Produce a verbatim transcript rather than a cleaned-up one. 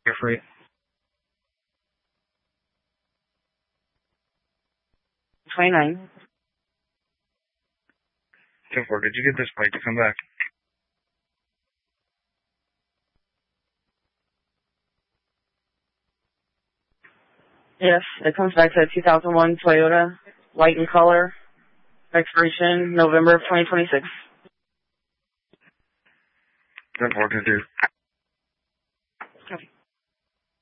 You're free. twenty-nine. ten four, did you get this bike to come back? Yes, it comes back to a two thousand one Toyota, white in color, expiration November of twenty twenty-six. ten four, can do.